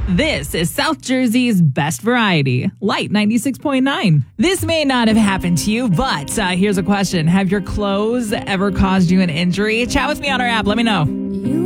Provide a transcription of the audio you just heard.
This is South Jersey's best variety, Light 96.9. This may not have happened to you, but here's a question. Have your clothes ever caused you an injury? Chat with me on our app. Let me know.